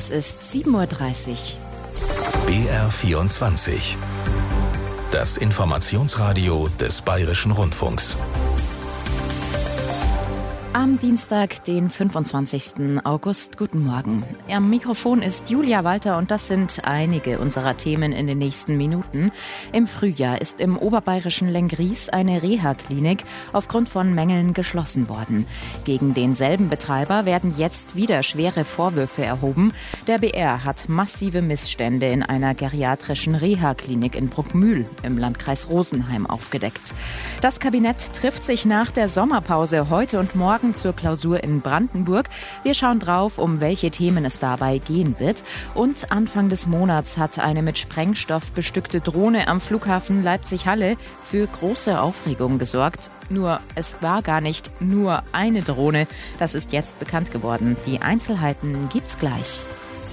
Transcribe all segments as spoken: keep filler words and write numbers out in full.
Es ist sieben Uhr dreißig. B R vierundzwanzig. Das Informationsradio des Bayerischen Rundfunks. Am Dienstag, den fünfundzwanzigsten August. Guten Morgen. Am Mikrofon ist Julia Walter und das sind einige unserer Themen in den nächsten Minuten. Im Frühjahr ist im oberbayerischen Lenggries eine Reha-Klinik aufgrund von Mängeln geschlossen worden. Gegen denselben Betreiber werden jetzt wieder schwere Vorwürfe erhoben. Der B R hat massive Missstände in einer geriatrischen Reha-Klinik in Bruckmühl im Landkreis Rosenheim aufgedeckt. Das Kabinett trifft sich nach der Sommerpause heute und morgen zur Klausur in Brandenburg. Wir schauen drauf, um welche Themen es dabei gehen wird. Und Anfang des Monats hat eine mit Sprengstoff bestückte Drohne am Flughafen Leipzig-Halle für große Aufregung gesorgt. Nur, es war gar nicht nur eine Drohne. Das ist jetzt bekannt geworden. Die Einzelheiten gibt's gleich.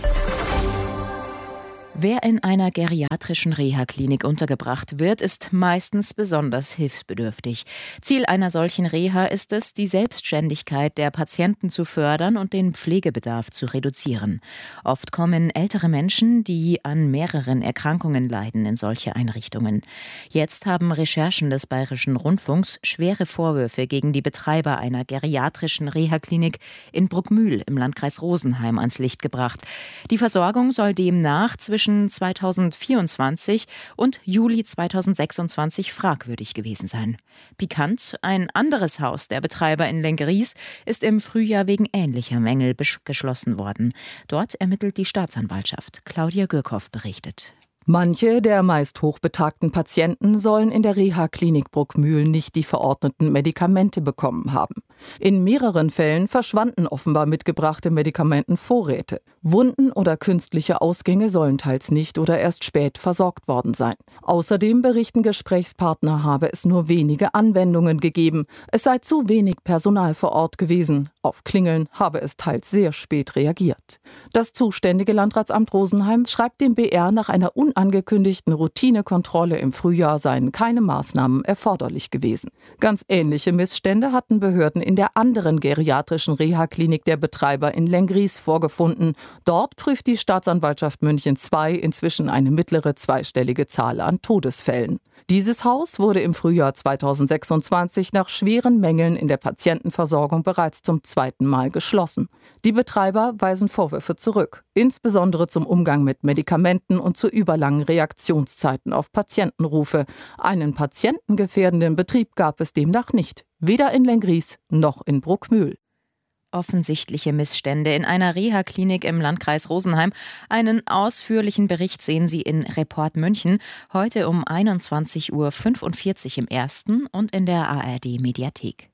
Wer in einer geriatrischen Reha-Klinik untergebracht wird, ist meistens besonders hilfsbedürftig. Ziel einer solchen Reha ist es, die Selbstständigkeit der Patienten zu fördern und den Pflegebedarf zu reduzieren. Oft kommen ältere Menschen, die an mehreren Erkrankungen leiden, in solche Einrichtungen. Jetzt haben Recherchen des Bayerischen Rundfunks schwere Vorwürfe gegen die Betreiber einer geriatrischen Reha-Klinik in Bruckmühl im Landkreis Rosenheim ans Licht gebracht. Die Versorgung soll demnach zwischen zweitausendvierundzwanzig und Juli zweitausendsechsundzwanzig fragwürdig gewesen sein. Pikant, ein anderes Haus der Betreiber in Lenggries ist im Frühjahr wegen ähnlicher Mängel besch- geschlossen worden. Dort ermittelt die Staatsanwaltschaft. Claudia Gürkow berichtet. Manche der meist hochbetagten Patienten sollen in der Reha-Klinik Bruckmühl nicht die verordneten Medikamente bekommen haben. In mehreren Fällen verschwanden offenbar mitgebrachte Medikamentenvorräte. Wunden oder künstliche Ausgänge sollen teils nicht oder erst spät versorgt worden sein. Außerdem berichten Gesprächspartner, habe es nur wenige Anwendungen gegeben. Es sei zu wenig Personal vor Ort gewesen. Auf Klingeln habe es teils sehr spät reagiert. Das zuständige Landratsamt Rosenheim schreibt dem B R, nach einer unangekündigten Routinekontrolle im Frühjahr seien keine Maßnahmen erforderlich gewesen. Ganz ähnliche Missstände hatten Behörden in der anderen geriatrischen Reha-Klinik der Betreiber in Lenggries vorgefunden. Dort prüft die Staatsanwaltschaft München zwei inzwischen eine mittlere zweistellige Zahl an Todesfällen. Dieses Haus wurde im Frühjahr zweitausendsechsundzwanzig nach schweren Mängeln in der Patientenversorgung bereits zum zweiten Mal geschlossen. Die Betreiber weisen Vorwürfe zurück, insbesondere zum Umgang mit Medikamenten und zu überlangen Reaktionszeiten auf Patientenrufe. Einen patientengefährdenden Betrieb gab es demnach nicht, weder in Lenggries noch in Bruckmühl. Offensichtliche Missstände in einer Reha-Klinik im Landkreis Rosenheim. Einen ausführlichen Bericht sehen Sie in Report München, heute um einundzwanzig Uhr fünfundvierzig im Ersten und in der A R D-Mediathek.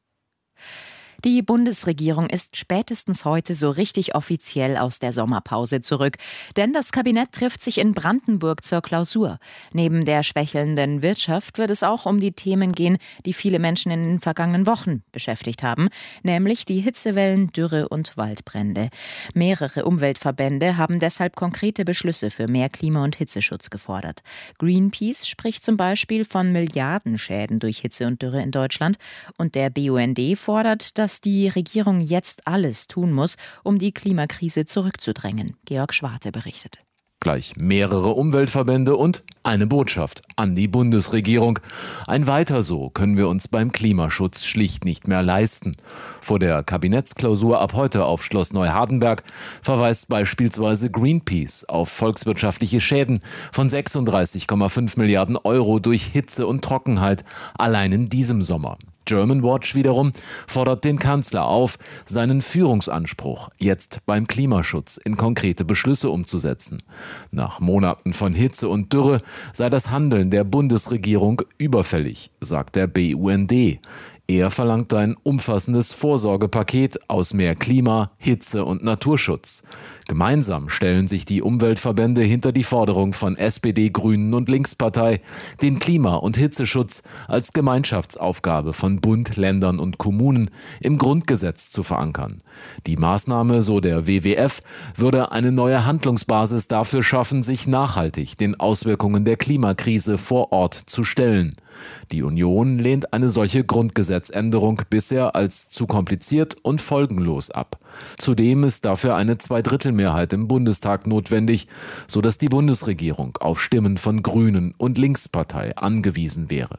Die Bundesregierung ist spätestens heute so richtig offiziell aus der Sommerpause zurück. Denn das Kabinett trifft sich in Brandenburg zur Klausur. Neben der schwächelnden Wirtschaft wird es auch um die Themen gehen, die viele Menschen in den vergangenen Wochen beschäftigt haben. Nämlich die Hitzewellen, Dürre und Waldbrände. Mehrere Umweltverbände haben deshalb konkrete Beschlüsse für mehr Klima- und Hitzeschutz gefordert. Greenpeace spricht zum Beispiel von Milliardenschäden durch Hitze und Dürre in Deutschland. Und der B U N D fordert, dass die Regierung jetzt alles tun muss, um die Klimakrise zurückzudrängen. Georg Schwarte berichtet. Gleich mehrere Umweltverbände und eine Botschaft an die Bundesregierung. Ein Weiter so können wir uns beim Klimaschutz schlicht nicht mehr leisten. Vor der Kabinettsklausur ab heute auf Schloss Neuhardenberg verweist beispielsweise Greenpeace auf volkswirtschaftliche Schäden von sechsunddreißig Komma fünf Milliarden Euro durch Hitze und Trockenheit allein in diesem Sommer. Germanwatch wiederum fordert den Kanzler auf, seinen Führungsanspruch jetzt beim Klimaschutz in konkrete Beschlüsse umzusetzen. Nach Monaten von Hitze und Dürre sei das Handeln der Bundesregierung überfällig, sagt der B U N D. Er verlangt ein umfassendes Vorsorgepaket aus mehr Klima, Hitze und Naturschutz. Gemeinsam stellen sich die Umweltverbände hinter die Forderung von S P D, Grünen und Linkspartei, den Klima- und Hitzeschutz als Gemeinschaftsaufgabe von Bund, Ländern und Kommunen im Grundgesetz zu verankern. Die Maßnahme, so der W W F, würde eine neue Handlungsbasis dafür schaffen, sich nachhaltig den Auswirkungen der Klimakrise vor Ort zu stellen. Die Union lehnt eine solche Grundgesetzänderung bisher als zu kompliziert und folgenlos ab. Zudem ist dafür eine Zweidrittelmehrheit im Bundestag notwendig, sodass die Bundesregierung auf Stimmen von Grünen und Linkspartei angewiesen wäre.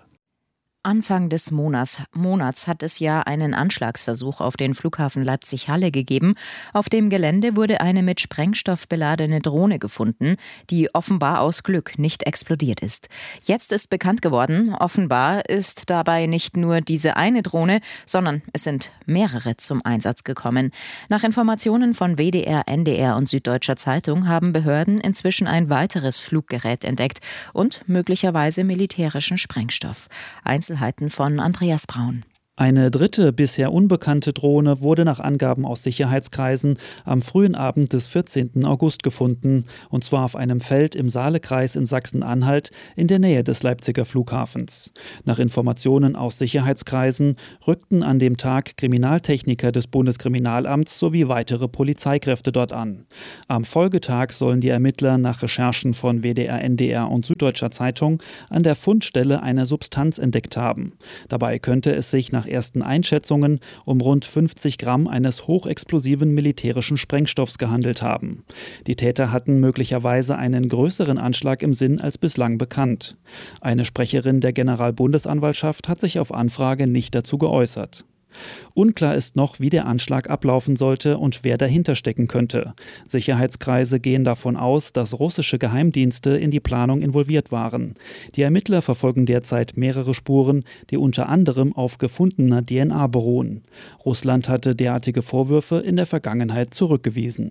Anfang des Monats, Monats hat es ja einen Anschlagsversuch auf den Flughafen Leipzig-Halle gegeben. Auf dem Gelände wurde eine mit Sprengstoff beladene Drohne gefunden, die offenbar aus Glück nicht explodiert ist. Jetzt ist bekannt geworden, offenbar ist dabei nicht nur diese eine Drohne, sondern es sind mehrere zum Einsatz gekommen. Nach Informationen von W D R, N D R und Süddeutscher Zeitung haben Behörden inzwischen ein weiteres Fluggerät entdeckt und möglicherweise militärischen Sprengstoff. Einzelheiten von Andreas Braun. Eine dritte, bisher unbekannte Drohne wurde nach Angaben aus Sicherheitskreisen am frühen Abend des vierzehnten August gefunden, und zwar auf einem Feld im Saalekreis in Sachsen-Anhalt in der Nähe des Leipziger Flughafens. Nach Informationen aus Sicherheitskreisen rückten an dem Tag Kriminaltechniker des Bundeskriminalamts sowie weitere Polizeikräfte dort an. Am Folgetag sollen die Ermittler nach Recherchen von W D R, N D R und Süddeutscher Zeitung an der Fundstelle eine Substanz entdeckt haben. Dabei könnte es sich nach ersten Einschätzungen um rund fünfzig Gramm eines hochexplosiven militärischen Sprengstoffs gehandelt haben. Die Täter hatten möglicherweise einen größeren Anschlag im Sinn als bislang bekannt. Eine Sprecherin der Generalbundesanwaltschaft hat sich auf Anfrage nicht dazu geäußert. Unklar ist noch, wie der Anschlag ablaufen sollte und wer dahinter stecken könnte. Sicherheitskreise gehen davon aus, dass russische Geheimdienste in die Planung involviert waren. Die Ermittler verfolgen derzeit mehrere Spuren, die unter anderem auf gefundener D N A beruhen. Russland hatte derartige Vorwürfe in der Vergangenheit zurückgewiesen.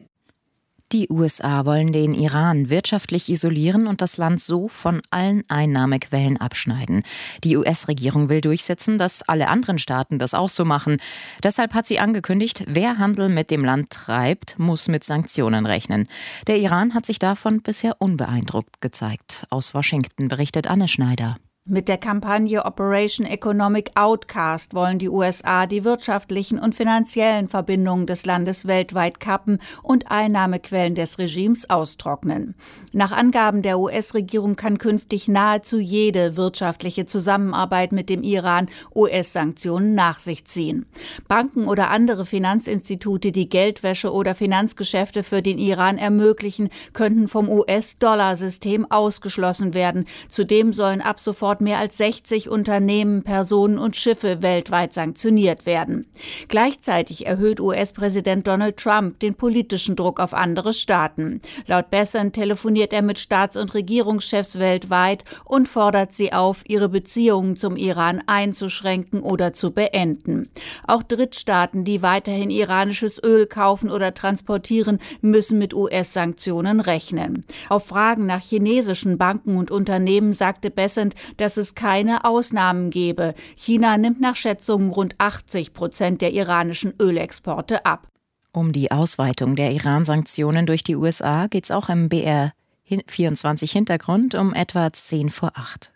Die U S A wollen den Iran wirtschaftlich isolieren und das Land so von allen Einnahmequellen abschneiden. Die U S-Regierung will durchsetzen, dass alle anderen Staaten das auch so machen. Deshalb hat sie angekündigt, wer Handel mit dem Land treibt, muss mit Sanktionen rechnen. Der Iran hat sich davon bisher unbeeindruckt gezeigt. Aus Washington berichtet Anne Schneider. Mit der Kampagne Operation Economic Outcast wollen die U S A die wirtschaftlichen und finanziellen Verbindungen des Landes weltweit kappen und Einnahmequellen des Regimes austrocknen. Nach Angaben der U S-Regierung kann künftig nahezu jede wirtschaftliche Zusammenarbeit mit dem Iran U S-Sanktionen nach sich ziehen. Banken oder andere Finanzinstitute, die Geldwäsche oder Finanzgeschäfte für den Iran ermöglichen, könnten vom U S-Dollar-System ausgeschlossen werden. Zudem sollen ab sofort mehr als sechzig Unternehmen, Personen und Schiffe weltweit sanktioniert werden. Gleichzeitig erhöht U S-Präsident Donald Trump den politischen Druck auf andere Staaten. Laut Bessent telefoniert er mit Staats- und Regierungschefs weltweit und fordert sie auf, ihre Beziehungen zum Iran einzuschränken oder zu beenden. Auch Drittstaaten, die weiterhin iranisches Öl kaufen oder transportieren, müssen mit U S-Sanktionen rechnen. Auf Fragen nach chinesischen Banken und Unternehmen sagte Bessent, dass es keine Ausnahmen gebe. China nimmt nach Schätzungen rund achtzig Prozent der iranischen Ölexporte ab. Um die Ausweitung der Iran-Sanktionen durch die U S A geht es auch im B R vierundzwanzig Hintergrund um etwa zehn vor acht.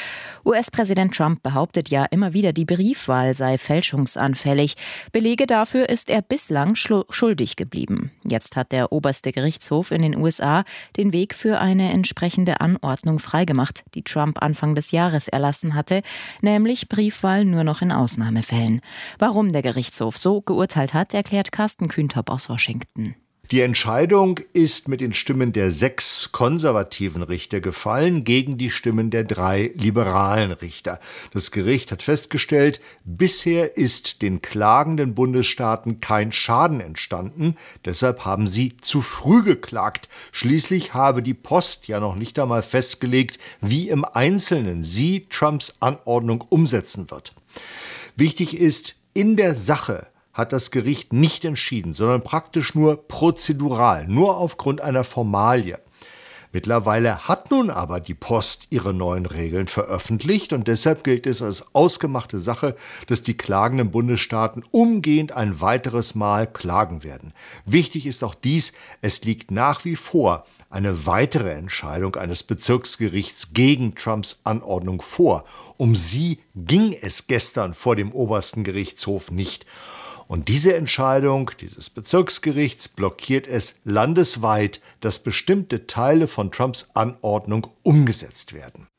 U S-Präsident Trump behauptet ja immer wieder, die Briefwahl sei fälschungsanfällig. Belege dafür ist er bislang schuldig geblieben. Jetzt hat der oberste Gerichtshof in den U S A den Weg für eine entsprechende Anordnung freigemacht, die Trump Anfang des Jahres erlassen hatte, nämlich Briefwahl nur noch in Ausnahmefällen. Warum der Gerichtshof so geurteilt hat, erklärt Carsten Kühntop aus Washington. Die Entscheidung ist mit den Stimmen der sechs konservativen Richter gefallen gegen die Stimmen der drei liberalen Richter. Das Gericht hat festgestellt, bisher ist den klagenden Bundesstaaten kein Schaden entstanden. Deshalb haben sie zu früh geklagt. Schließlich habe die Post ja noch nicht einmal festgelegt, wie im Einzelnen sie Trumps Anordnung umsetzen wird. Wichtig ist, in der Sache hat das Gericht nicht entschieden, sondern praktisch nur prozedural, nur aufgrund einer Formalie. Mittlerweile hat nun aber die Post ihre neuen Regeln veröffentlicht und deshalb gilt es als ausgemachte Sache, dass die klagenden Bundesstaaten umgehend ein weiteres Mal klagen werden. Wichtig ist auch dies, es liegt nach wie vor eine weitere Entscheidung eines Bezirksgerichts gegen Trumps Anordnung vor. Um sie ging es gestern vor dem obersten Gerichtshof nicht. Und diese Entscheidung dieses Bezirksgerichts blockiert es landesweit, dass bestimmte Teile von Trumps Anordnung umgesetzt werden.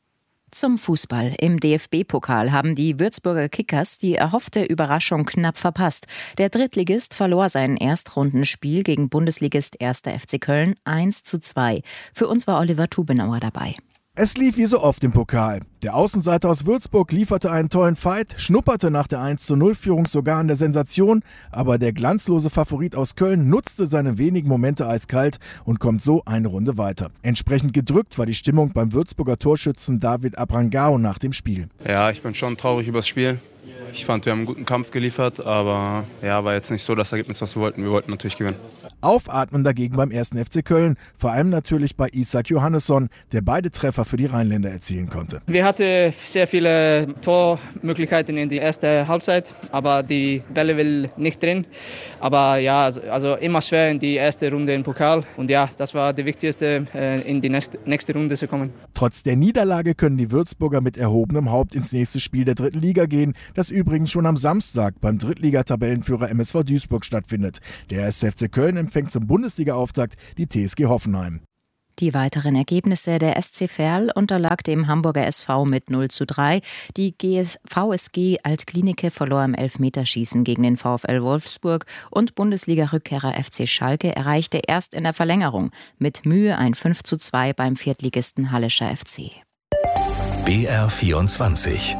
Zum Fußball. Im D F B-Pokal haben die Würzburger Kickers die erhoffte Überraschung knapp verpasst. Der Drittligist verlor sein Erstrundenspiel gegen Bundesligist erster F C Köln eins zu zwei. Für uns war Oliver Tubenauer dabei. Es lief wie so oft im Pokal. Der Außenseiter aus Würzburg lieferte einen tollen Fight, schnupperte nach der eins zu null Führung sogar an der Sensation, aber der glanzlose Favorit aus Köln nutzte seine wenigen Momente eiskalt und kommt so eine Runde weiter. Entsprechend gedrückt war die Stimmung beim Würzburger Torschützen David Abrangao nach dem Spiel. Ja, ich bin schon traurig über das Spiel. Ich fand, wir haben einen guten Kampf geliefert, aber ja, war jetzt nicht so das Ergebnis, was wir wollten. Wir wollten natürlich gewinnen. Aufatmen dagegen beim ersten F C Köln, vor allem natürlich bei Isak Johannesson, der beide Treffer für die Rheinländer erzielen konnte. Wir hatten sehr viele Tormöglichkeiten in der ersten Halbzeit, aber die Bälle will nicht drin. Aber ja, also immer schwer in die erste Runde im Pokal. Und ja, das war die wichtigste, in die nächste Runde zu kommen. Trotz der Niederlage können die Würzburger mit erhobenem Haupt ins nächste Spiel der dritten Liga gehen, das übrigens schon am Samstag beim Drittliga-Tabellenführer M S V Duisburg stattfindet. Der erste F C Köln empfängt zum Bundesliga-Auftakt die T S G Hoffenheim. Die weiteren Ergebnisse: Der S C Verl unterlag dem Hamburger S V mit null zu drei. Die V S G Altklinike verlor im Elfmeterschießen gegen den VfL Wolfsburg und Bundesliga-Rückkehrer F C Schalke erreichte erst in der Verlängerung mit Mühe ein fünf zu zwei beim Viertligisten Hallischer F C. B R vierundzwanzig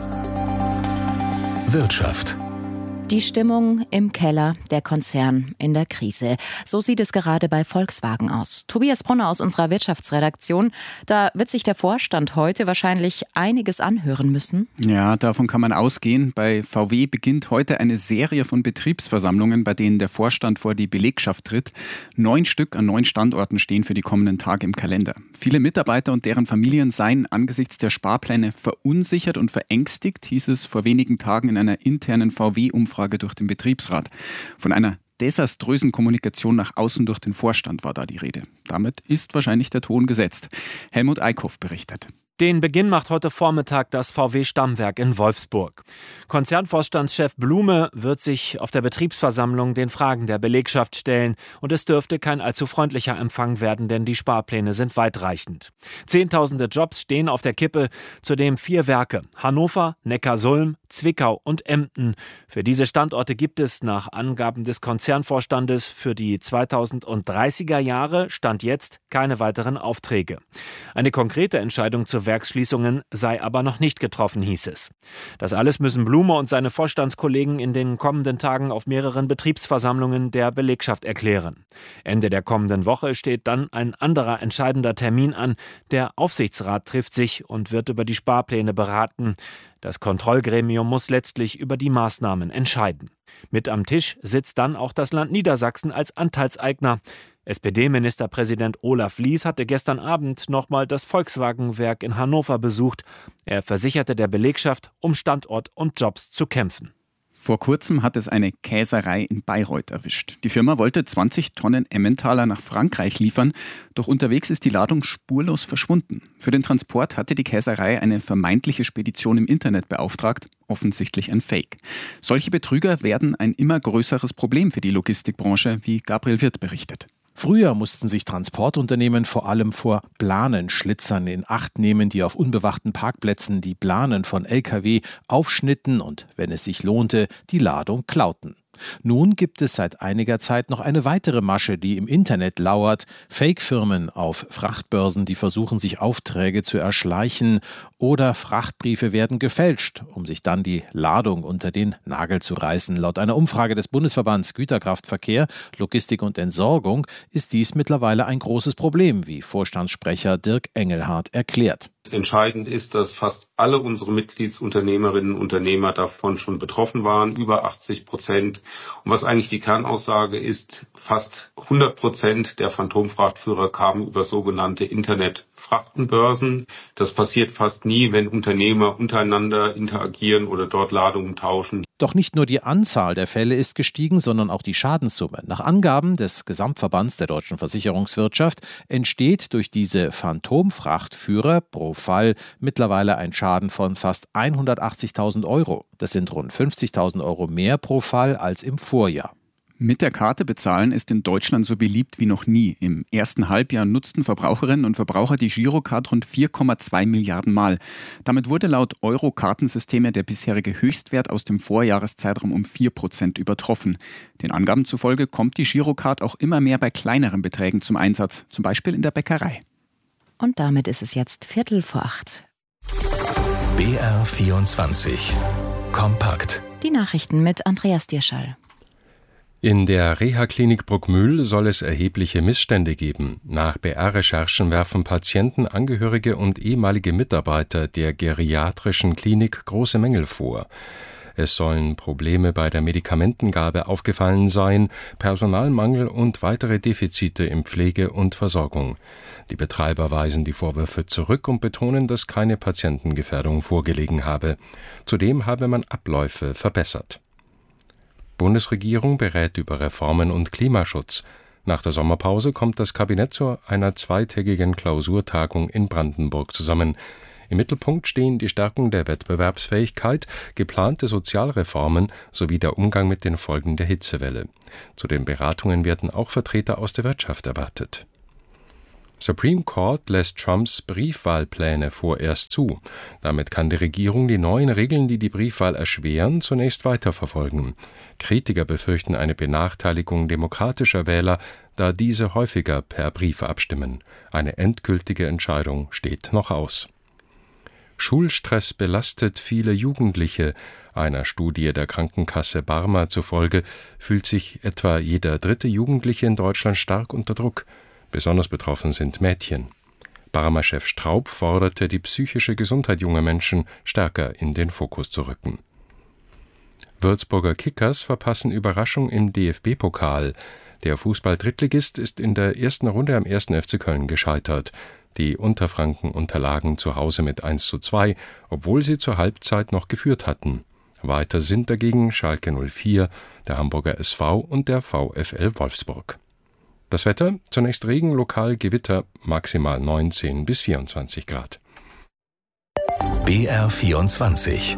Wirtschaft. Die Stimmung im Keller, der Konzern in der Krise. So sieht es gerade bei Volkswagen aus. Tobias Brunner aus unserer Wirtschaftsredaktion. Da wird sich der Vorstand heute wahrscheinlich einiges anhören müssen. Ja, davon kann man ausgehen. Bei V W beginnt heute eine Serie von Betriebsversammlungen, bei denen der Vorstand vor die Belegschaft tritt. Neun Stück an neun Standorten stehen für die kommenden Tage im Kalender. Viele Mitarbeiter und deren Familien seien angesichts der Sparpläne verunsichert und verängstigt, hieß es vor wenigen Tagen in einer internen V W-Umfrage durch den Betriebsrat. Von einer desaströsen Kommunikation nach außen durch den Vorstand war da die Rede. Damit ist wahrscheinlich der Ton gesetzt. Helmut Eickhoff berichtet. Den Beginn macht heute Vormittag das V W-Stammwerk in Wolfsburg. Konzernvorstandschef Blume wird sich auf der Betriebsversammlung den Fragen der Belegschaft stellen. Und es dürfte kein allzu freundlicher Empfang werden, denn die Sparpläne sind weitreichend. Zehntausende Jobs stehen auf der Kippe, zudem vier Werke: Hannover, Neckarsulm, Zwickau und Emden. Für diese Standorte gibt es nach Angaben des Konzernvorstandes für die zweitausenddreißiger Jahre Stand jetzt keine weiteren Aufträge. Eine konkrete Entscheidung zur Werksschließungen sei aber noch nicht getroffen, hieß es. Das alles müssen Blume und seine Vorstandskollegen in den kommenden Tagen auf mehreren Betriebsversammlungen der Belegschaft erklären. Ende der kommenden Woche steht dann ein anderer entscheidender Termin an. Der Aufsichtsrat trifft sich und wird über die Sparpläne beraten. Das Kontrollgremium muss letztlich über die Maßnahmen entscheiden. Mit am Tisch sitzt dann auch das Land Niedersachsen als Anteilseigner. S P D-Ministerpräsident Olaf Lies hatte gestern Abend nochmal das Volkswagenwerk in Hannover besucht. Er versicherte der Belegschaft, um Standort und Jobs zu kämpfen. Vor kurzem hat es eine Käserei in Bayreuth erwischt. Die Firma wollte zwanzig Tonnen Emmentaler nach Frankreich liefern, doch unterwegs ist die Ladung spurlos verschwunden. Für den Transport hatte die Käserei eine vermeintliche Spedition im Internet beauftragt, offensichtlich ein Fake. Solche Betrüger werden ein immer größeres Problem für die Logistikbranche, wie Gabriel Wirth berichtet. Früher mussten sich Transportunternehmen vor allem vor Planenschlitzern in Acht nehmen, die auf unbewachten Parkplätzen die Planen von L K W aufschnitten und, wenn es sich lohnte, die Ladung klauten. Nun gibt es seit einiger Zeit noch eine weitere Masche, die im Internet lauert. Fake-Firmen auf Frachtbörsen, die versuchen, sich Aufträge zu erschleichen, oder Frachtbriefe werden gefälscht, um sich dann die Ladung unter den Nagel zu reißen. Laut einer Umfrage des Bundesverbands Güterkraftverkehr, Logistik und Entsorgung ist dies mittlerweile ein großes Problem, wie Vorstandssprecher Dirk Engelhardt erklärt. Entscheidend ist, dass fast alle unsere Mitgliedsunternehmerinnen und Unternehmer davon schon betroffen waren, über achtzig Prozent. Und was eigentlich die Kernaussage ist, fast hundert Prozent der Phantomfrachtführer kamen über sogenannte Internetfrachtenbörsen. Das passiert fast nie, wenn Unternehmer untereinander interagieren oder dort Ladungen tauschen. Doch nicht nur die Anzahl der Fälle ist gestiegen, sondern auch die Schadenssumme. Nach Angaben des Gesamtverbands der deutschen Versicherungswirtschaft entsteht durch diese Phantomfrachtführer pro Fall mittlerweile ein Schaden von fast hundertachtzigtausend Euro. Das sind rund fünfzigtausend Euro mehr pro Fall als im Vorjahr. Mit der Karte bezahlen ist in Deutschland so beliebt wie noch nie. Im ersten Halbjahr nutzten Verbraucherinnen und Verbraucher die Girocard rund vier Komma zwei Milliarden Mal. Damit wurde laut Euro-Kartensysteme der bisherige Höchstwert aus dem Vorjahreszeitraum um vier Prozent übertroffen. Den Angaben zufolge kommt die Girocard auch immer mehr bei kleineren Beträgen zum Einsatz, zum Beispiel in der Bäckerei. Und damit ist es jetzt Viertel vor acht. B R vierundzwanzig. Kompakt. Die Nachrichten mit Andreas Dierschall. In der Reha-Klinik Bruckmühl soll es erhebliche Missstände geben. Nach B R-Recherchen werfen Patienten, Angehörige und ehemalige Mitarbeiter der geriatrischen Klinik große Mängel vor. Es sollen Probleme bei der Medikamentengabe aufgefallen sein, Personalmangel und weitere Defizite in Pflege und Versorgung. Die Betreiber weisen die Vorwürfe zurück und betonen, dass keine Patientengefährdung vorgelegen habe. Zudem habe man Abläufe verbessert. Bundesregierung berät über Reformen und Klimaschutz. Nach der Sommerpause kommt das Kabinett zu einer zweitägigen Klausurtagung in Brandenburg zusammen. Im Mittelpunkt stehen die Stärkung der Wettbewerbsfähigkeit, geplante Sozialreformen sowie der Umgang mit den Folgen der Hitzewelle. Zu den Beratungen werden auch Vertreter aus der Wirtschaft erwartet. Supreme Court lässt Trumps Briefwahlpläne vorerst zu. Damit kann die Regierung die neuen Regeln, die die Briefwahl erschweren, zunächst weiterverfolgen. Kritiker befürchten eine Benachteiligung demokratischer Wähler, da diese häufiger per Brief abstimmen. Eine endgültige Entscheidung steht noch aus. Schulstress belastet viele Jugendliche. Einer Studie der Krankenkasse Barmer zufolge fühlt sich etwa jeder dritte Jugendliche in Deutschland stark unter Druck. Besonders betroffen sind Mädchen. Barmer-Chef Straub forderte, die psychische Gesundheit junger Menschen stärker in den Fokus zu rücken. Würzburger Kickers verpassen Überraschung im D F B-Pokal. Der Fußball-Drittligist ist in der ersten Runde am ersten F C Köln gescheitert. Die Unterfranken unterlagen zu Hause mit eins zu zwei, obwohl sie zur Halbzeit noch geführt hatten. Weiter sind dagegen Schalke null vier, der Hamburger S V und der VfL Wolfsburg. Das Wetter, zunächst Regen, lokal Gewitter, maximal neunzehn bis vierundzwanzig Grad. B R vierundzwanzig.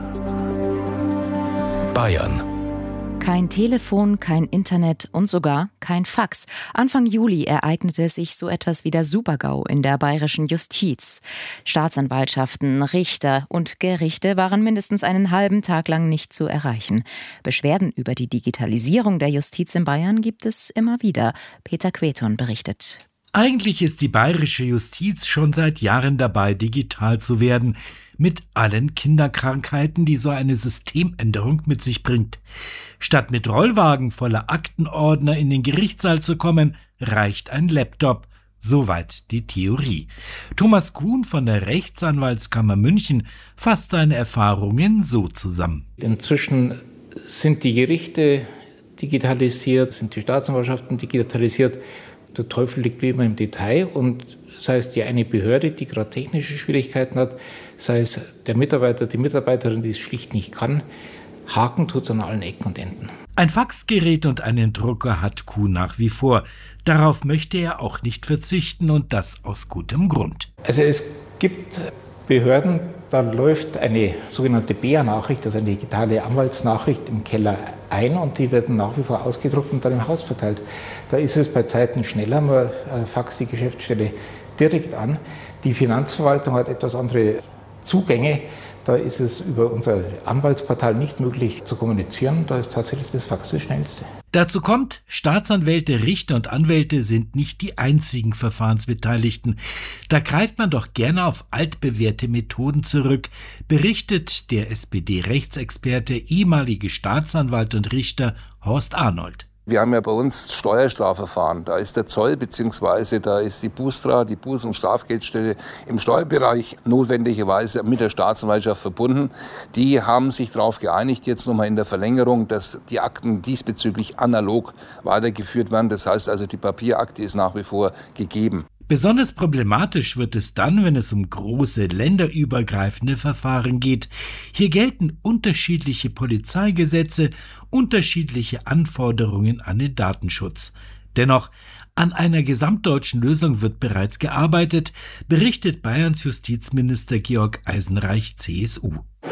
Bayern. Kein Telefon, kein Internet und sogar kein Fax. Anfang Juli ereignete sich so etwas wie der Super-GAU in der bayerischen Justiz. Staatsanwaltschaften, Richter und Gerichte waren mindestens einen halben Tag lang nicht zu erreichen. Beschwerden über die Digitalisierung der Justiz in Bayern gibt es immer wieder. Peter Queton berichtet. Eigentlich ist die bayerische Justiz schon seit Jahren dabei, digital zu werden, mit allen Kinderkrankheiten, die so eine Systemänderung mit sich bringt. Statt mit Rollwagen voller Aktenordner in den Gerichtssaal zu kommen, reicht ein Laptop. Soweit die Theorie. Thomas Kuhn von der Rechtsanwaltskammer München fasst seine Erfahrungen so zusammen. Inzwischen sind die Gerichte digitalisiert, sind die Staatsanwaltschaften digitalisiert. Der Teufel liegt wie immer im Detail und sei es die eine Behörde, die gerade technische Schwierigkeiten hat, sei es der Mitarbeiter, die Mitarbeiterin, die es schlicht nicht kann, haken tut es an allen Ecken und Enden. Ein Faxgerät und einen Drucker hat Kuhn nach wie vor. Darauf möchte er auch nicht verzichten und das aus gutem Grund. Also es gibt Behörden, da läuft eine sogenannte B A-Nachricht, also eine digitale Anwaltsnachricht im Keller ein und die werden nach wie vor ausgedruckt und dann im Haus verteilt. Da ist es bei Zeiten schneller, man faxt die Geschäftsstelle direkt an. Die Finanzverwaltung hat etwas andere Zugänge. Da ist es über unser Anwaltsportal nicht möglich zu kommunizieren. Da ist tatsächlich das Fax das Schnellste. Dazu kommt, Staatsanwälte, Richter und Anwälte sind nicht die einzigen Verfahrensbeteiligten. Da greift man doch gerne auf altbewährte Methoden zurück, berichtet der S P D-Rechtsexperte, ehemalige Staatsanwalt und Richter Horst Arnold. Wir haben ja bei uns Steuerstrafverfahren. Da ist der Zoll bzw. da ist die Bustra, die Buß- und Strafgeldstelle im Steuerbereich notwendigerweise mit der Staatsanwaltschaft verbunden. Die haben sich darauf geeinigt, jetzt nochmal in der Verlängerung, dass die Akten diesbezüglich analog weitergeführt werden. Das heißt also, die Papierakte ist nach wie vor gegeben. Besonders problematisch wird es dann, wenn es um große länderübergreifende Verfahren geht. Hier gelten unterschiedliche Polizeigesetze, unterschiedliche Anforderungen an den Datenschutz. Dennoch, an einer gesamtdeutschen Lösung wird bereits gearbeitet, berichtet Bayerns Justizminister Georg Eisenreich, C S U.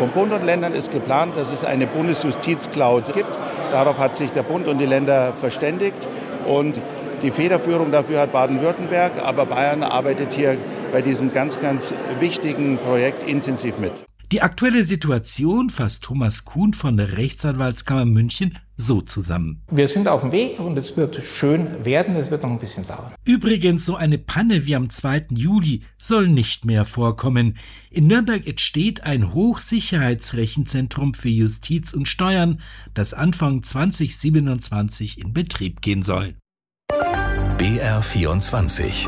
Vom Bund und Ländern ist geplant, dass es eine Bundesjustizcloud gibt. Darauf hat sich der Bund und die Länder verständigt. Und die Federführung dafür hat Baden-Württemberg, aber Bayern arbeitet hier bei diesem ganz, ganz wichtigen Projekt intensiv mit. Die aktuelle Situation fasst Thomas Kuhn von der Rechtsanwaltskammer München so zusammen. Wir sind auf dem Weg und es wird schön werden, es wird noch ein bisschen dauern. Übrigens, so eine Panne wie am zweiten Juli soll nicht mehr vorkommen. In Nürnberg entsteht ein Hochsicherheitsrechenzentrum für Justiz und Steuern, das Anfang zwanzig siebenundzwanzig in Betrieb gehen soll. B R vierundzwanzig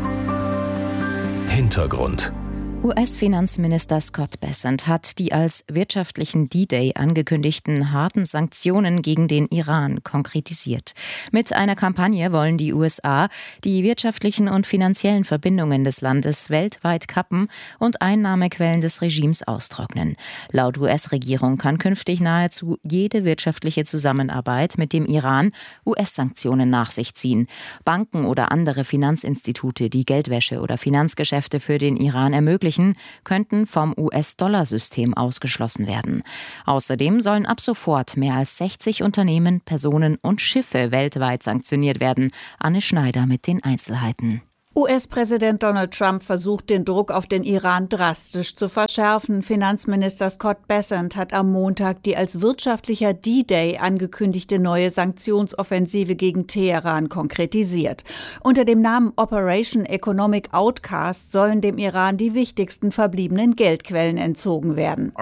Hintergrund. U S-Finanzminister Scott Bessent hat die als wirtschaftlichen D-Day angekündigten harten Sanktionen gegen den Iran konkretisiert. Mit einer Kampagne wollen die U S A die wirtschaftlichen und finanziellen Verbindungen des Landes weltweit kappen und Einnahmequellen des Regimes austrocknen. Laut U S-Regierung kann künftig nahezu jede wirtschaftliche Zusammenarbeit mit dem Iran U S-Sanktionen nach sich ziehen. Banken oder andere Finanzinstitute, die Geldwäsche oder Finanzgeschäfte für den Iran ermöglichen, könnten vom U S-Dollar-System ausgeschlossen werden. Außerdem sollen ab sofort mehr als sechzig Unternehmen, Personen und Schiffe weltweit sanktioniert werden. Anne Schneider mit den Einzelheiten. U S-Präsident Donald Trump versucht, den Druck auf den Iran drastisch zu verschärfen. Finanzminister Scott Bessent hat am Montag die als wirtschaftlicher D-Day angekündigte neue Sanktionsoffensive gegen Teheran konkretisiert. Unter dem Namen Operation Economic Outcast sollen dem Iran die wichtigsten verbliebenen Geldquellen entzogen werden.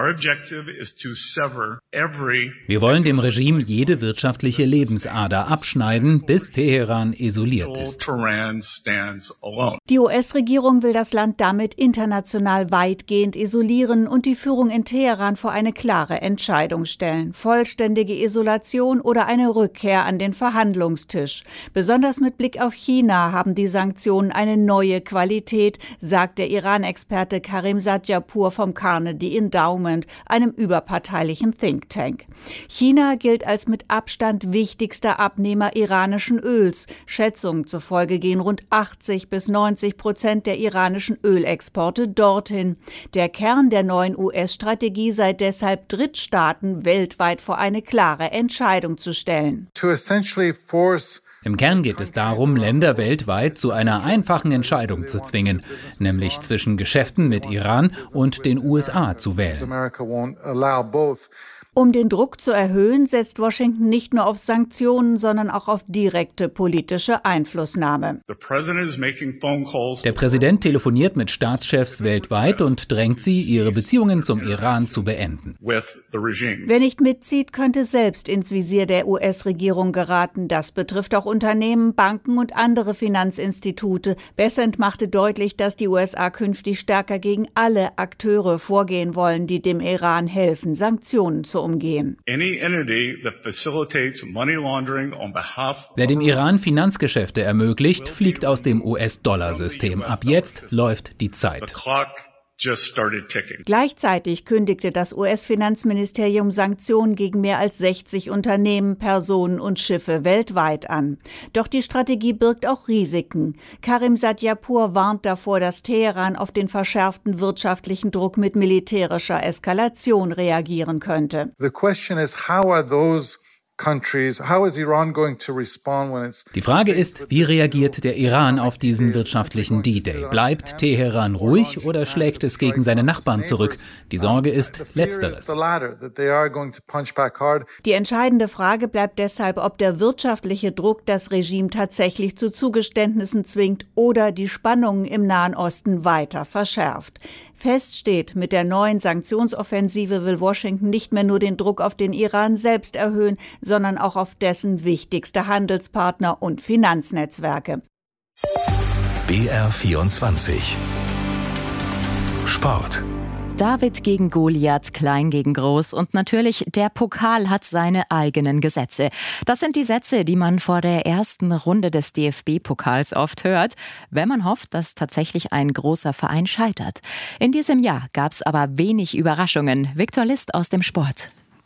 Wir wollen dem Regime jede wirtschaftliche Lebensader abschneiden, bis Teheran isoliert ist. Die U S-Regierung will das Land damit international weitgehend isolieren und die Führung in Teheran vor eine klare Entscheidung stellen. Vollständige Isolation oder eine Rückkehr an den Verhandlungstisch. Besonders mit Blick auf China haben die Sanktionen eine neue Qualität, sagt der Iran-Experte Karim Sadjapur vom Carnegie Endowment, einem überparteilichen Think Tank. China gilt als mit Abstand wichtigster Abnehmer iranischen Öls. Schätzungen zufolge gehen rund achtzig bis neunzig Prozent der iranischen Ölexporte dorthin. Der Kern der neuen U S-Strategie sei deshalb, Drittstaaten weltweit vor eine klare Entscheidung zu stellen. Im Kern geht es darum, Länder weltweit zu einer einfachen Entscheidung zu zwingen, nämlich zwischen Geschäften mit Iran und den U S A zu wählen. Um den Druck zu erhöhen, setzt Washington nicht nur auf Sanktionen, sondern auch auf direkte politische Einflussnahme. Der Präsident telefoniert mit Staatschefs weltweit und drängt sie, ihre Beziehungen zum Iran zu beenden. Wer nicht mitzieht, könnte selbst ins Visier der U S-Regierung geraten. Das betrifft auch Unternehmen, Banken und andere Finanzinstitute. Bessent machte deutlich, dass die U S A künftig stärker gegen alle Akteure vorgehen wollen, die dem Iran helfen, Sanktionen zu umgehen. Wer dem Iran Finanzgeschäfte ermöglicht, fliegt aus dem U S-Dollar-System. Ab jetzt läuft die Zeit. Gleichzeitig kündigte das U S-Finanzministerium Sanktionen gegen mehr als sechzig Unternehmen, Personen und Schiffe weltweit an. Doch die Strategie birgt auch Risiken. Karim Sadjapur warnt davor, dass Teheran auf den verschärften wirtschaftlichen Druck mit militärischer Eskalation reagieren könnte. Die Frage ist, wie reagiert der Iran auf diesen wirtschaftlichen D-Day? Bleibt Teheran ruhig oder schlägt es gegen seine Nachbarn zurück? Die Sorge ist Letzteres. Die entscheidende Frage bleibt deshalb, ob der wirtschaftliche Druck das Regime tatsächlich zu Zugeständnissen zwingt oder die Spannungen im Nahen Osten weiter verschärft. Fest steht, mit der neuen Sanktionsoffensive will Washington nicht mehr nur den Druck auf den Iran selbst erhöhen, sondern auch auf dessen wichtigste Handelspartner und Finanznetzwerke. B R vierundzwanzig Sport. David gegen Goliath, klein gegen groß und natürlich der Pokal hat seine eigenen Gesetze. Das sind die Sätze, die man vor der ersten Runde des D F B-Pokals oft hört, wenn man hofft, dass tatsächlich ein großer Verein scheitert. In diesem Jahr gab es aber wenig Überraschungen. Viktor List aus dem Sport.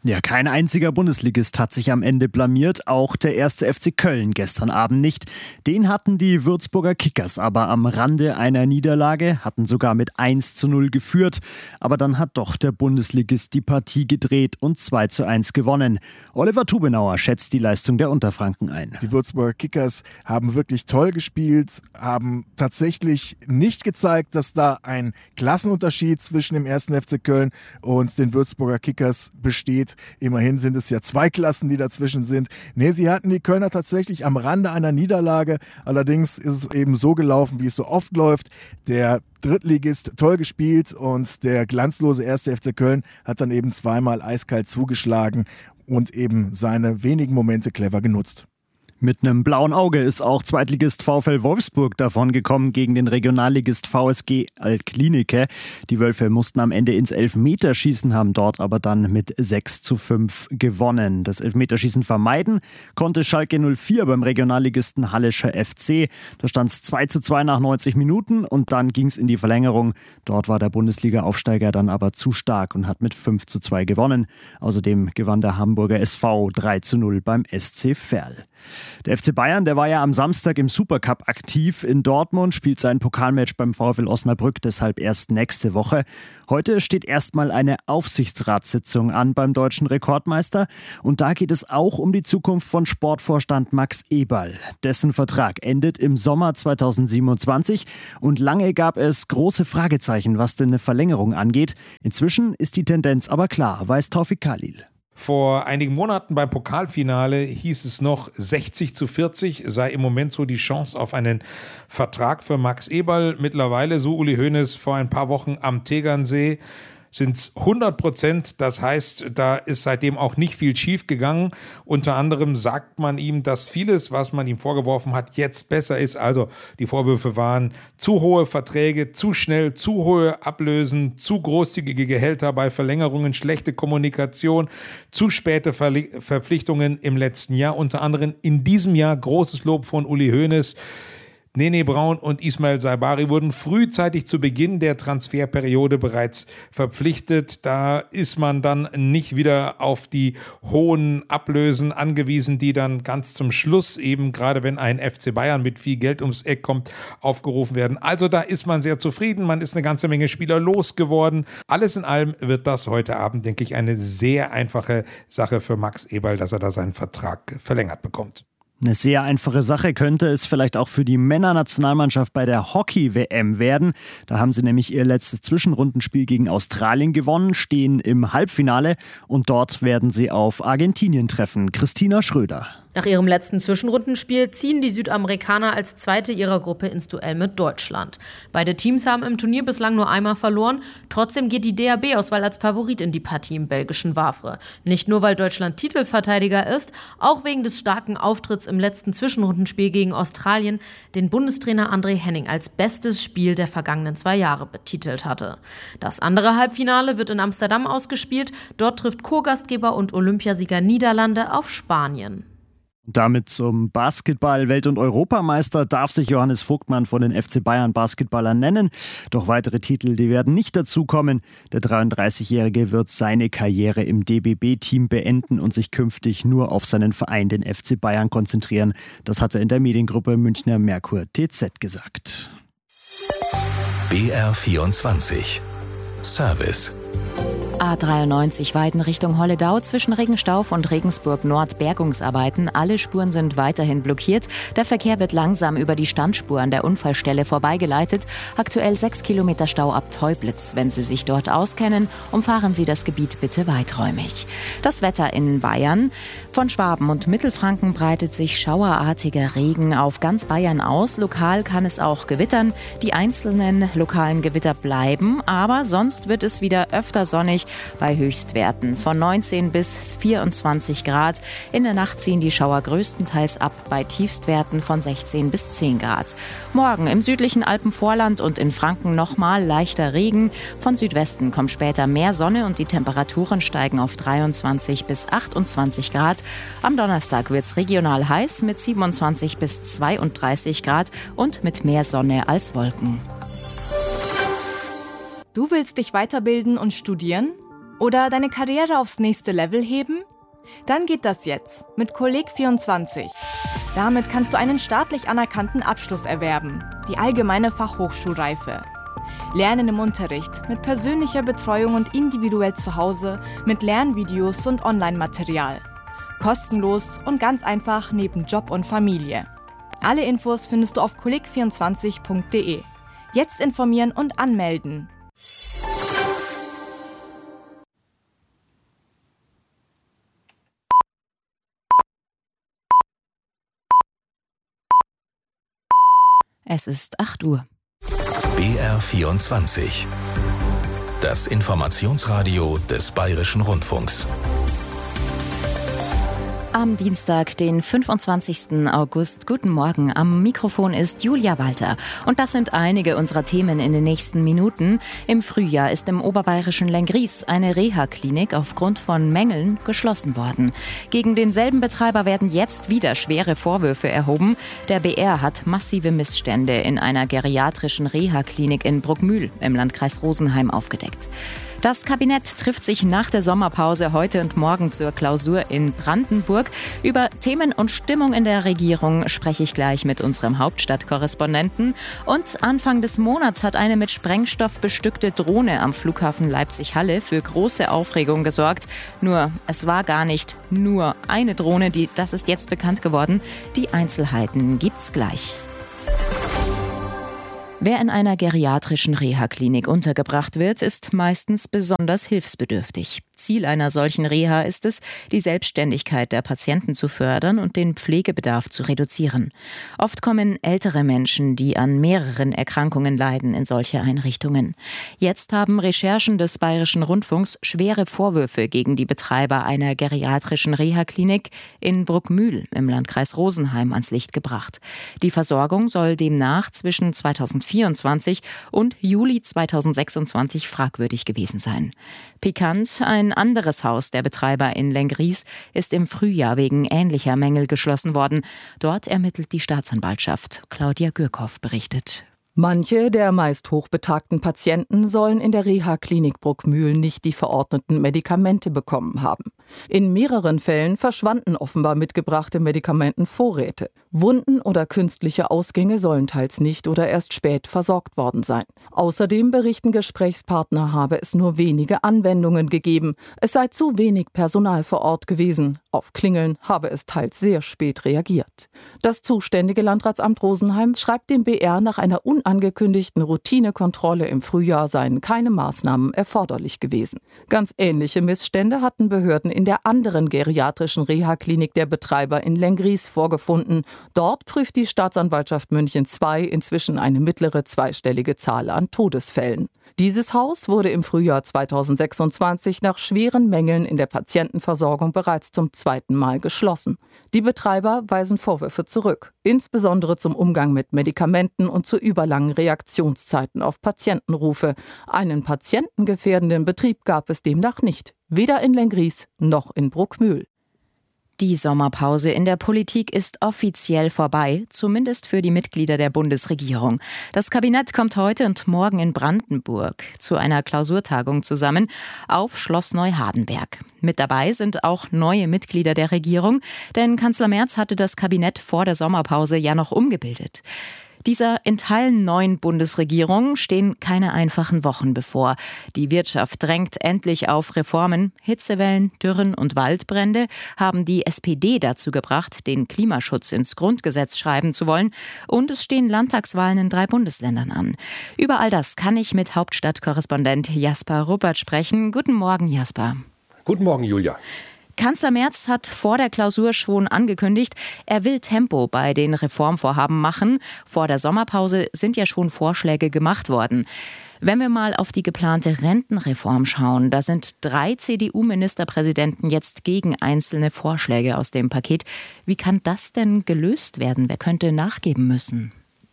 Ja, kein einziger Bundesligist hat sich am Ende blamiert, auch der erste F C Köln gestern Abend nicht. Den hatten die Würzburger Kickers aber am Rande einer Niederlage, hatten sogar mit eins zu null geführt. Aber dann hat doch der Bundesligist die Partie gedreht und zwei zu eins gewonnen. Oliver Tubenauer schätzt die Leistung der Unterfranken ein. Die Würzburger Kickers haben wirklich toll gespielt, haben tatsächlich nicht gezeigt, dass da ein Klassenunterschied zwischen dem ersten F C Köln und den Würzburger Kickers besteht. Immerhin sind es ja zwei Klassen, die dazwischen sind. Nee, sie hatten die Kölner tatsächlich am Rande einer Niederlage. Allerdings ist es eben so gelaufen, wie es so oft läuft. Der Drittligist toll gespielt und der glanzlose erste F C Köln hat dann eben zweimal eiskalt zugeschlagen und eben seine wenigen Momente clever genutzt. Mit einem blauen Auge ist auch Zweitligist VfL Wolfsburg davongekommen gegen den Regionalligist V S G Altklinike. Die Wölfe mussten am Ende ins Elfmeterschießen, haben dort aber dann mit sechs zu fünf gewonnen. Das Elfmeterschießen vermeiden konnte Schalke null vier beim Regionalligisten Hallischer F C. Da stand es zwei zu zwei nach neunzig Minuten und dann ging es in die Verlängerung. Dort war der Bundesliga-Aufsteiger dann aber zu stark und hat mit fünf zu zwei gewonnen. Außerdem gewann der Hamburger S V drei zu null beim S C Verl. Der F C Bayern, der war ja am Samstag im Supercup aktiv in Dortmund, spielt sein Pokalmatch beim VfL Osnabrück deshalb erst nächste Woche. Heute steht erstmal eine Aufsichtsratssitzung an beim deutschen Rekordmeister und da geht es auch um die Zukunft von Sportvorstand Max Eberl. Dessen Vertrag endet im Sommer zweitausendsiebenundzwanzig und lange gab es große Fragezeichen, was denn eine Verlängerung angeht. Inzwischen ist die Tendenz aber klar, weiß Taufik Khalil. Vor einigen Monaten beim Pokalfinale hieß es noch, sechzig zu vierzig sei im Moment so die Chance auf einen Vertrag für Max Eberl. Mittlerweile, so Uli Hoeneß vor ein paar Wochen am Tegernsee, sind es hundert Prozent. Das heißt, da ist seitdem auch nicht viel schief gegangen. Unter anderem sagt man ihm, dass vieles, was man ihm vorgeworfen hat, jetzt besser ist. Also die Vorwürfe waren zu hohe Verträge, zu schnell, zu hohe Ablösen, zu großzügige Gehälter bei Verlängerungen, schlechte Kommunikation, zu späte Verli- Verpflichtungen im letzten Jahr. Unter anderem in diesem Jahr großes Lob von Uli Hoeneß. Nene Braun und Ismail Saibari wurden frühzeitig zu Beginn der Transferperiode bereits verpflichtet. Da ist man dann nicht wieder auf die hohen Ablösen angewiesen, die dann ganz zum Schluss eben, gerade wenn ein F C Bayern mit viel Geld ums Eck kommt, aufgerufen werden. Also da ist man sehr zufrieden. Man ist eine ganze Menge Spieler losgeworden. Alles in allem wird das heute Abend, denke ich, eine sehr einfache Sache für Max Eberl, dass er da seinen Vertrag verlängert bekommt. Eine sehr einfache Sache könnte es vielleicht auch für die Männernationalmannschaft bei der Hockey-W M werden. Da haben sie nämlich ihr letztes Zwischenrundenspiel gegen Australien gewonnen, stehen im Halbfinale und dort werden sie auf Argentinien treffen. Christina Schröder. Nach ihrem letzten Zwischenrundenspiel ziehen die Südamerikaner als Zweite ihrer Gruppe ins Duell mit Deutschland. Beide Teams haben im Turnier bislang nur einmal verloren. Trotzdem geht die D A B-Auswahl als Favorit in die Partie im belgischen Wavre. Nicht nur, weil Deutschland Titelverteidiger ist, auch wegen des starken Auftritts im letzten Zwischenrundenspiel gegen Australien, den Bundestrainer André Henning als bestes Spiel der vergangenen zwei Jahre betitelt hatte. Das andere Halbfinale wird in Amsterdam ausgespielt. Dort trifft Co-Gastgeber und Olympiasieger Niederlande auf Spanien. Damit zum Basketball. Welt- und Europameister darf sich Johannes Vogtmann von den F C Bayern Basketballern nennen. Doch weitere Titel, die werden nicht dazukommen. Der dreiunddreißigjährige wird seine Karriere im D B B-Team beenden und sich künftig nur auf seinen Verein, den F C Bayern, konzentrieren. Das hat er in der Mediengruppe Münchner Merkur T Z gesagt. B R vierundzwanzig Service. A dreiundneunzig Weiden Richtung Holledau zwischen Regenstauf und Regensburg Nord Bergungsarbeiten. Alle Spuren sind weiterhin blockiert. Der Verkehr wird langsam über die Standspur an der Unfallstelle vorbeigeleitet. Aktuell sechs Kilometer Stau ab Teublitz. Wenn Sie sich dort auskennen, umfahren Sie das Gebiet bitte weiträumig. Das Wetter in Bayern. Von Schwaben und Mittelfranken breitet sich schauerartiger Regen auf ganz Bayern aus. Lokal kann es auch gewittern. Die einzelnen lokalen Gewitter bleiben, aber sonst wird es wieder öfter sonnig bei Höchstwerten von neunzehn bis vierundzwanzig Grad. In der Nacht ziehen die Schauer größtenteils ab bei Tiefstwerten von sechzehn bis zehn Grad. Morgen im südlichen Alpenvorland und in Franken nochmal leichter Regen. Von Südwesten kommt später mehr Sonne und die Temperaturen steigen auf dreiundzwanzig bis achtundzwanzig Grad. Am Donnerstag wird es regional heiß mit siebenundzwanzig bis zweiunddreißig Grad und mit mehr Sonne als Wolken. Du willst dich weiterbilden und studieren? Oder deine Karriere aufs nächste Level heben? Dann geht das jetzt mit Kolleg vierundzwanzig. Damit kannst du einen staatlich anerkannten Abschluss erwerben, die allgemeine Fachhochschulreife. Lernen im Unterricht, mit persönlicher Betreuung und individuell zu Hause, mit Lernvideos und Online-Material. Kostenlos und ganz einfach neben Job und Familie. Alle Infos findest du auf kolleg vierundzwanzig punkt de. Jetzt informieren und anmelden. Es ist acht Uhr. B R vierundzwanzig. Das Informationsradio des Bayerischen Rundfunks. Am Dienstag, den fünfundzwanzigsten August. Guten Morgen. Am Mikrofon ist Julia Walter. Und das sind einige unserer Themen in den nächsten Minuten. Im Frühjahr ist im oberbayerischen Lenggries eine Reha-Klinik aufgrund von Mängeln geschlossen worden. Gegen denselben Betreiber werden jetzt wieder schwere Vorwürfe erhoben. Der B R hat massive Missstände in einer geriatrischen Reha-Klinik in Bruckmühl im Landkreis Rosenheim aufgedeckt. Das Kabinett trifft sich nach der Sommerpause heute und morgen zur Klausur in Brandenburg. Über Themen und Stimmung in der Regierung spreche ich gleich mit unserem Hauptstadtkorrespondenten. Und Anfang des Monats hat eine mit Sprengstoff bestückte Drohne am Flughafen Leipzig-Halle für große Aufregung gesorgt. Nur, es war gar nicht nur eine Drohne, die, das ist jetzt bekannt geworden. Die Einzelheiten gibt's gleich. Wer in einer geriatrischen Reha-Klinik untergebracht wird, ist meistens besonders hilfsbedürftig. Ziel einer solchen Reha ist es, die Selbstständigkeit der Patienten zu fördern und den Pflegebedarf zu reduzieren. Oft kommen ältere Menschen, die an mehreren Erkrankungen leiden, in solche Einrichtungen. Jetzt haben Recherchen des Bayerischen Rundfunks schwere Vorwürfe gegen die Betreiber einer geriatrischen Reha-Klinik in Bruckmühl im Landkreis Rosenheim ans Licht gebracht. Die Versorgung soll demnach zwischen zweitausendvierundzwanzig und Juli zweitausendsechsundzwanzig fragwürdig gewesen sein. Pikant, ein anderes Haus der Betreiber in Lenggries ist im Frühjahr wegen ähnlicher Mängel geschlossen worden. Dort ermittelt die Staatsanwaltschaft. Claudia Gürkow berichtet. Manche der meist hochbetagten Patienten sollen in der Reha-Klinik Bruckmühl nicht die verordneten Medikamente bekommen haben. In mehreren Fällen verschwanden offenbar mitgebrachte Medikamentenvorräte. Wunden oder künstliche Ausgänge sollen teils nicht oder erst spät versorgt worden sein. Außerdem berichten Gesprächspartner, habe es nur wenige Anwendungen gegeben. Es sei zu wenig Personal vor Ort gewesen. Auf Klingeln habe es teils sehr spät reagiert. Das zuständige Landratsamt Rosenheim schreibt dem B R, nach einer unangekündigten Routinekontrolle im Frühjahr seien keine Maßnahmen erforderlich gewesen. Ganz ähnliche Missstände hatten Behörden in der anderen geriatrischen Reha-Klinik der Betreiber in Lenggries vorgefunden. Dort prüft die Staatsanwaltschaft München zwei inzwischen eine mittlere zweistellige Zahl an Todesfällen. Dieses Haus wurde im Frühjahr zweitausendsechsundzwanzig nach schweren Mängeln in der Patientenversorgung bereits zum zweiten Mal geschlossen. Die Betreiber weisen Vorwürfe zurück, insbesondere zum Umgang mit Medikamenten und zu überlangen Reaktionszeiten auf Patientenrufe. Einen patientengefährdenden Betrieb gab es demnach nicht, weder in Lenggries noch in Bruckmühl. Die Sommerpause in der Politik ist offiziell vorbei, zumindest für die Mitglieder der Bundesregierung. Das Kabinett kommt heute und morgen in Brandenburg zu einer Klausurtagung zusammen auf Schloss Neuhardenberg. Mit dabei sind auch neue Mitglieder der Regierung, denn Kanzler Merz hatte das Kabinett vor der Sommerpause ja noch umgebildet. Dieser in Teilen neuen Bundesregierung stehen keine einfachen Wochen bevor. Die Wirtschaft drängt endlich auf Reformen. Hitzewellen, Dürren und Waldbrände haben die S P D dazu gebracht, den Klimaschutz ins Grundgesetz schreiben zu wollen. Und es stehen Landtagswahlen in drei Bundesländern an. Über all das kann ich mit Hauptstadtkorrespondent Jasper Ruppert sprechen. Guten Morgen, Jasper. Guten Morgen, Julia. Kanzler Merz hat vor der Klausur schon angekündigt, er will Tempo bei den Reformvorhaben machen. Vor der Sommerpause sind ja schon Vorschläge gemacht worden. Wenn wir mal auf die geplante Rentenreform schauen, da sind drei C D U-Ministerpräsidenten jetzt gegen einzelne Vorschläge aus dem Paket. Wie kann das denn gelöst werden? Wer könnte nachgeben müssen?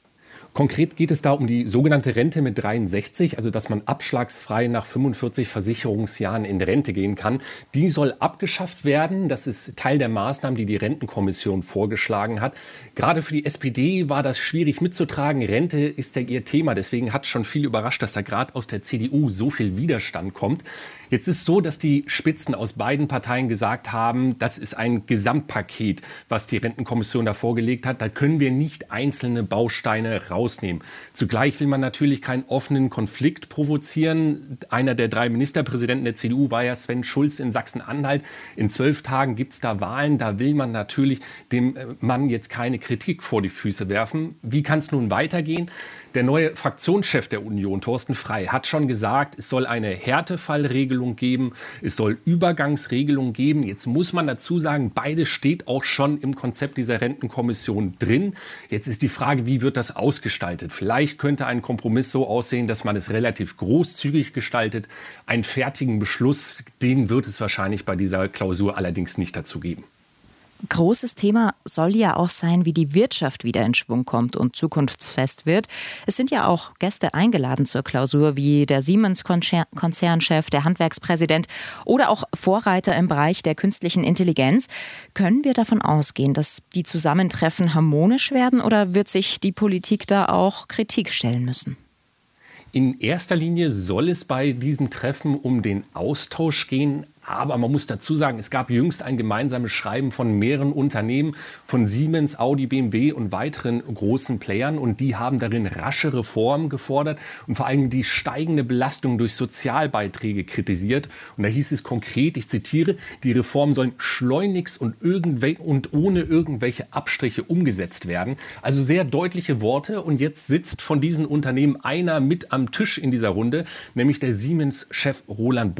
Konkret geht es da um die sogenannte Rente mit dreiundsechzig, also dass man abschlagsfrei nach fünfundvierzig Versicherungsjahren in Rente gehen kann. Die soll abgeschafft werden. Das ist Teil der Maßnahmen, die die Rentenkommission vorgeschlagen hat. Gerade für die S P D war das schwierig mitzutragen. Rente ist ja ihr Thema. Deswegen hat schon viel überrascht, dass da gerade aus der C D U so viel Widerstand kommt. Jetzt ist so, dass die Spitzen aus beiden Parteien gesagt haben, das ist ein Gesamtpaket, was die Rentenkommission da vorgelegt hat. Da können wir nicht einzelne Bausteine rausnehmen. Zugleich will man natürlich keinen offenen Konflikt provozieren. Einer der drei Ministerpräsidenten der C D U war ja Sven Schulz in Sachsen-Anhalt. In zwölf Tagen gibt es da Wahlen. Da will man natürlich dem Mann jetzt keine Kritik vor die Füße werfen. Wie kann es nun weitergehen? Der neue Fraktionschef der Union, Thorsten Frey, hat schon gesagt, es soll eine Härtefallregelung geben, es soll Übergangsregelungen geben. Jetzt muss man dazu sagen, beides steht auch schon im Konzept dieser Rentenkommission drin. Jetzt ist die Frage, wie wird das ausgestaltet? Vielleicht könnte ein Kompromiss so aussehen, dass man es relativ großzügig gestaltet. Einen fertigen Beschluss, den wird es wahrscheinlich bei dieser Klausur allerdings nicht dazu geben. Großes Thema soll ja auch sein, wie die Wirtschaft wieder in Schwung kommt und zukunftsfest wird. Es sind ja auch Gäste eingeladen zur Klausur, wie der Siemens-Konzernchef, der Handwerkspräsident oder auch Vorreiter im Bereich der künstlichen Intelligenz. Können wir davon ausgehen, dass die Zusammentreffen harmonisch werden, oder wird sich die Politik da auch Kritik stellen müssen? In erster Linie soll es bei diesen Treffen um den Austausch gehen. Aber man muss dazu sagen, es gab jüngst ein gemeinsames Schreiben von mehreren Unternehmen, von Siemens, Audi, B M W und weiteren großen Playern. Und die haben darin rasche Reformen gefordert und vor allem die steigende Belastung durch Sozialbeiträge kritisiert. Und da hieß es konkret, ich zitiere, die Reformen sollen schleunigst und, irgendwel- und ohne irgendwelche Abstriche umgesetzt werden. Also sehr deutliche Worte. Und jetzt sitzt von diesen Unternehmen einer mit am Tisch in dieser Runde, nämlich der Siemens-Chef Roland